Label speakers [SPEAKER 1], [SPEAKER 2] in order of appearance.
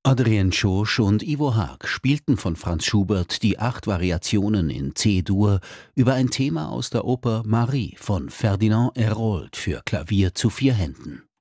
[SPEAKER 1] Adrien Tschosch und Ivo Haag spielten von Franz Schubert die 8 Variationen in C-Dur über ein Thema aus der Oper Marie von Ferdinand Hérold für Klavier zu 4 Händen.